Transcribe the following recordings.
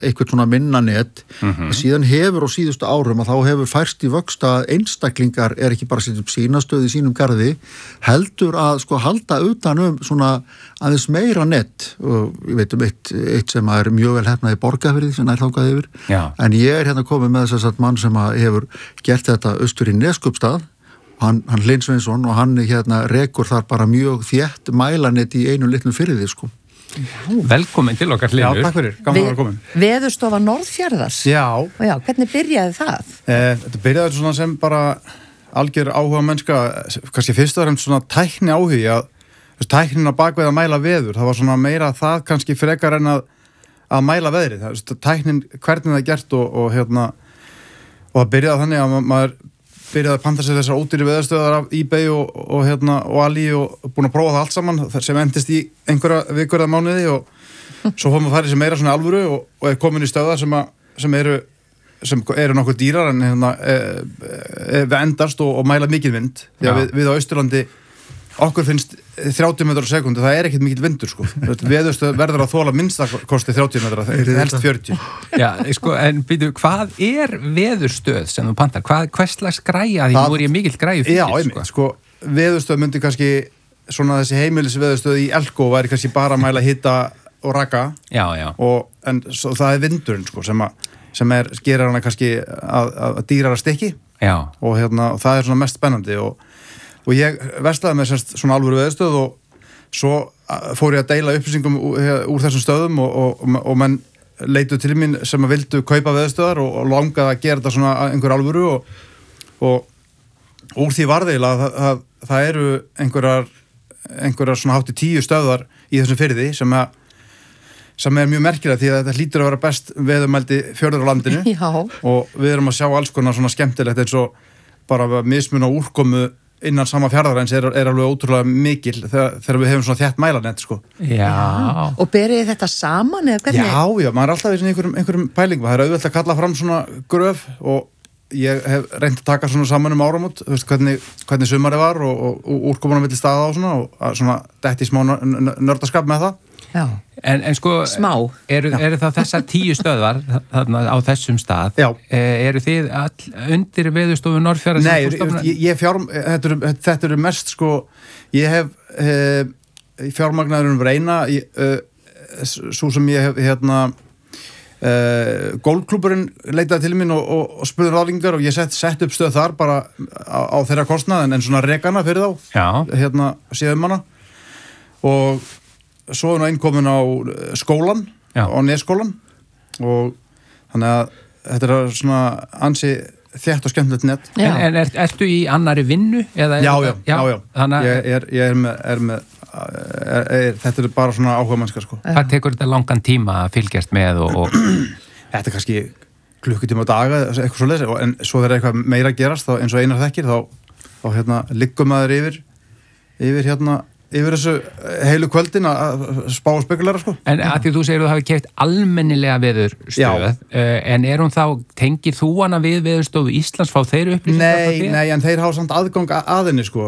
eitthvað svona minnanet síðan hefur á síðustu árum að þá hefur færst í vöxt að einstaklingar ekki bara að setja upp sínastöð í sínum garði heldur að sko halda utan svona aðeins meira net og ég veit eitt sem er mjög vel hefnað í Borgarfirði sem þangað yfir en ég hérna komið með þess að mann sem hefur gert þetta austur í Neskupstað hann Hlyn Sveinsson og hann hérna rekur þar bara mjög þétt mælanet í einu litlum firði sko. Velkomin til okkar Hlynur. Já, takk fyrir, gaman að vera komin. Veðurstofa Norðfjarðars. Já. Og já, hvernig byrjaði það? Þetta byrjaði svona sem bara algjör áhuga mennska, kannski fyrst og fremst svona tækni áhugi að tæknin á bakvið að mæla veður, það var svona meira það kannski frekar en að mæla veðrið. Tæknin hvernig það er gert og það byrjaði þannig að maður byrjaði að panta sér þessar ódýru veðurstöðar af eBay og Ali og búin að prófa það allt saman sem endist í einhverja vikur eða mánuði og svo fórum að fara í sem meira svona alvöru og er komin í stöðar sem eru nokkuð dýrar en við endast og mæla mikið vind því að við á Austurlandi okkur finnst 30 metrar á sekundu, það ekkert mikil vindur sko. Veðurstöð verður að þola minnstakosti 30 metrar, það helst 40. Já, sko, en býtu, hvað er veðurstöð sem þú pantar? Hvers slags græja? Því nú ég mikill græju fyrir, Já, einmitt, sko, veðurstöð myndi kannski svona þessi heimilisveðurstöð í Elko væri kannski bara að mæla hita og raka. Já. En svo, það er vindurinn, sko, sem gerir hana kannski að dýrara stykki. Já. Og það er svona mest spennandi og ég verslaði með svona alvöru veðurstöð og svo fór ég að deila upplýsingum úr þessum stöðum og menn leitu til mín sem að vildu kaupa veðurstöðar og langaði að gera þetta svona einhver alvöru og úr því varðilega að það eru einhverjar svona hátt í 10 stöðar í þessum firði sem er mjög merkilega því að þetta hlýtur að vera best veðurmældi fjörður á landinu og við erum að sjá alls konar svona skemmtilegt eins og bara mismun á úrkomu innan sama fjarðarins er alveg ótrúlega mikil þegar við hefum svona þétt mælanett sko. Já. Og berið þetta saman eða hvernig? Já, maður er alltaf í einhverjum pælingum. Það er auðvelt að kalla fram svona gröf og ég hef reynt að taka svona saman áramót, þú veist hvernig sumarið var og úrkomuna milli staða á svona og svona detti smá nördaskap með það. Já. En sko, eru það þessar 10 stöðvar þarna á þessum stað? Já. Eru þið undir veðurstofu Norðfjarðar? Nei, þetta eru mest sko, ég hef fjármagnaður reyna, svo sem ég hef golfklúburinn leitaði til mín og spurði ráðlingar og ég sett upp stöð þar bara á þeirra kostnað en svona rekana fyrir þá, séðum hana og svo er innkomin á skólan, á Nesskólan og þannig að þetta er svona ansi þétt og skemmtilegt net. En ertu í annari vinnu? Já. Ég er með þetta er bara svona áhuga mannska sko. Hvað tekur þetta langan tíma að fylgjast með og Þetta er kannski klukkutíma á daga eitthvað svoleiðis en svo þegar eitthvað meira gerast þá eins og Einar þekkir þá liggum maður yfir þessu heilu kvöldin að spá og spekulæra sko. En að því þú segir að þú hafi keypt almennilega veðurstöð en hún þá, tengir þú hana við Veðurstofu Íslands, fá þeir upplýsingar? Nei, en þeir hafa samt aðgang að henni sko.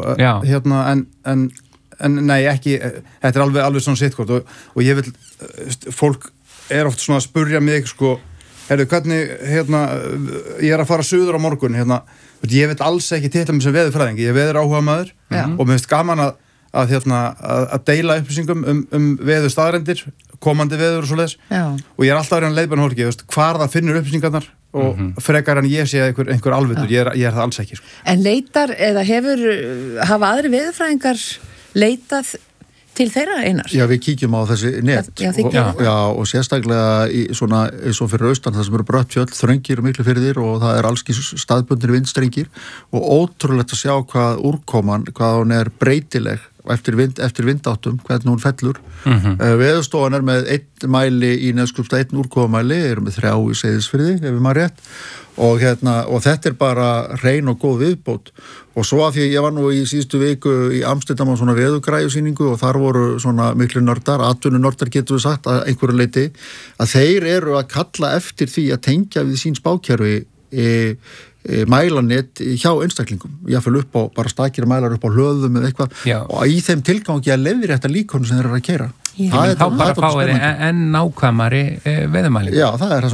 En nei, ekki, þetta er alveg svona sitt og ég vil, fólk er oft svona að spurja mig sko, hvernig, ég að fara suður á morgun, ég vil alls ekki titla mig sem veðurfræðingi, ég veður áhuga maður og mér finnst gaman að deila upplýsingum veður staðrendir, komandi veður og svoleiðis og ég er alltaf að leiðbæna hólki, hvar það finnur upplýsingarnar og frekar en ég sé einhver alvitur, ég er það alls ekki sko. En leitar eða hafa aðri veðurfræðingar leitað til þeirra Einar? Já, við kíkjum á þessi net og sérstaklega svona eins og fyrir austan það sem eru brött fjöll, þröngir og miklu firðir og það er alls staðbundnir vindstrengir og ótrúlegt að sjá hvað úrkoman, hvað hún er breytileg eftir vindáttum, hvernig hún fellur. Veðurstofan er með 1 mæli í Neskupstað, 1 úrkomumæli, eru með 3 í Seyðisfirði, ef ég maður rétt. Og þetta er bara hrein og góð viðbót. Og svo af því ég var nú í síðustu viku í Amsterdam á svona veðurgræjusýningu og þar voru svona miklu nördar, atvinnunördar getum við sagt að einhverju leyti, að þeir eru að kalla eftir því að tengja við sín spákerfi mælanett hjá einstaklingum jáfnvel upp á, bara stakir mælar upp á hlöðum eða eitthvað og í þeim tilgangi að leiðrétta líkonu sem þeir eru að keyra. þá bara fáið en nákvæmari veðurmælingar. Já, það er það